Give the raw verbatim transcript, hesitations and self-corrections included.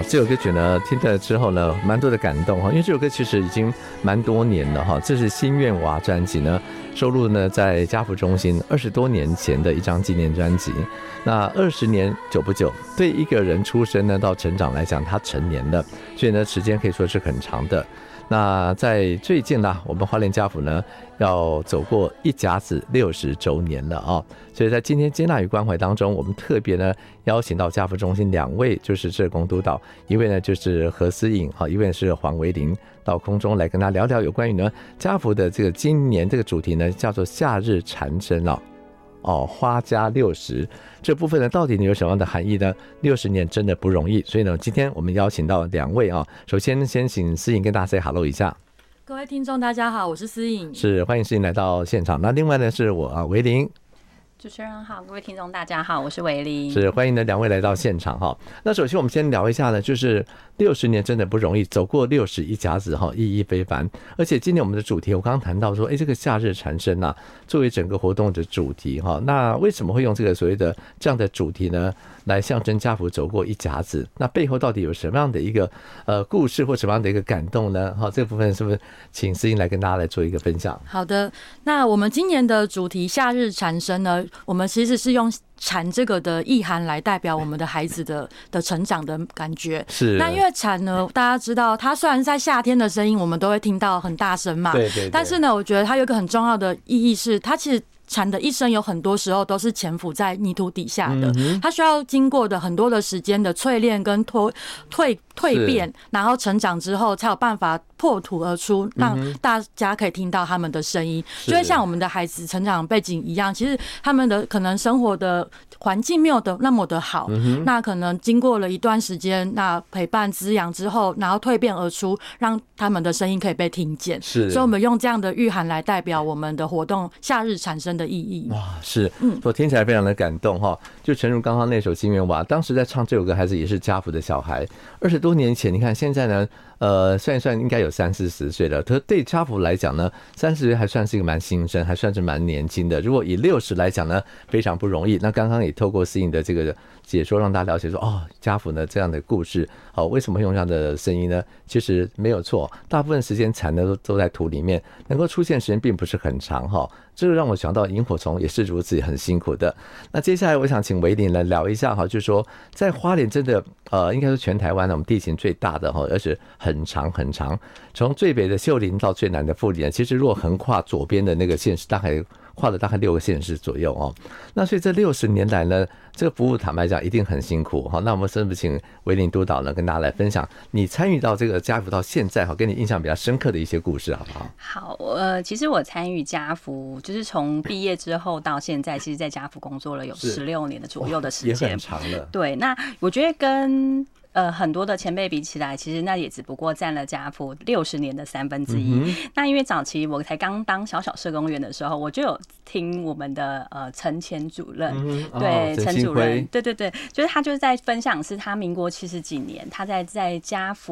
这首歌曲呢听了之后呢蛮多的感动哈，因为这首歌其实已经蛮多年了哈，这是心愿娃专辑呢收录呢在家福中心二十多年前的一张纪念专辑。那二十年久不久，对一个人出生呢到成长来讲，他成年了，所以呢时间可以说是很长的。那在最近呢，我们花莲家福呢要走过一甲子六十周年了啊，所以在今天接纳与关怀当中，我们特别呢邀请到家福中心两位就是社工督导，一位呢就是何思颖啊，一位是黄维玲，到空中来跟他聊聊有关于呢家福的这个今年这个主题呢叫做夏日蝉声啊。哦，花加六十这部分呢，到底有什么样的含义呢？六十年真的不容易，所以呢，今天我们邀请到两位啊。首先，先请思颖跟大家 say hello 一下。 各位听众，大家好，我是思颖， 是欢迎思颖来到现场。那另外呢，是我啊维玲。 主持人好，各位听众大家好，我是维玲， 是欢迎呢两位来到现场哈。那首先我们先聊一下呢，就是六十年真的不容易，走过六十一甲子哈，意义非凡。而且今年我们的主题，我刚刚谈到说，哎，这个夏日蝉声啊，作为整个活动的主题哈，那为什么会用这个所谓的这样的主题呢，来象征家福走过一甲子？那背后到底有什么样的一个呃故事或什么样的一个感动呢？好，这个部分是不是请思颖来跟大家来做一个分享？ 好的，那我们今年的主题夏日蝉声呢，我们其实是用蝉这个的意涵来代表我们的孩子的的成长的感觉。 是。 那因为蝉呢，大家知道，它虽然在夏天的声音，我们都会听到很大声嘛， 对对对。 但是呢，我觉得它有一个很重要的意义是，它其实蝉的一生有很多时候都是潜伏在泥土底下的，它需要经过的很多的时间的淬炼跟蜕蜕蜕变，然后成长之后才有办法破土而出，让大家可以听到他们的声音。就会像我们的孩子成长背景一样，其实他们的可能生活的环境没有的那么的好，那可能经过了一段时间，那陪伴滋养之后，然后蜕变而出，让他们的声音可以被听见。 是， 所以我们用这样的寓含来代表我们的活动夏日产生的意义。 哇，是，我听起来非常的感动哈。就诚如刚刚那首《心愿娃》，当时在唱这首歌，孩子也是家福的小孩，二十多年前，你看现在呢，呃，算一算应该有三四十岁了。可对家福来讲呢，三十岁还算是一个蛮新生，还算是蛮年轻的。如果以六十来讲呢，非常不容易。那刚刚也透过思颖的这个解说，让大家了解说，哦，家福呢这样的故事，好、哦，为什么会用这样的声音呢？其实没有错，大部分时间蝉呢都都在土里面，能够出现时间并不是很长哈。这个让我想到萤火虫也是如此，很辛苦的。那接下来我想请维玲来聊一下哈，就是说在花莲真的呃，应该是全台湾呢，我们地形最大的哈，而且很长很长，从最北的秀林到最南的富里，其实如果横跨左边的那个县市，大概跨了大概六个县市左右哦。那所以这六十年来呢，这个服务坦白讲一定很辛苦哈。那我们是不是请维玲督导呢，跟大家来分享你参与到这个家福到现在哈，跟你印象比较深刻的一些故事，好不好？ 好，呃，其实我参与家福，就是从毕业之后到现在，其实在家福工作了有十六年的左右的时间， 也很长了。 对，那我觉得跟呃，很多的前辈比起来，其实那也只不过占了家福六十年的三分之一。嗯、那因为早期我才刚当小小社工员的时候，我就有听我们的呃陈前主任，嗯、对陈、哦、主任，对对对，就是他就是在分享是他民国七十几年他在在家福。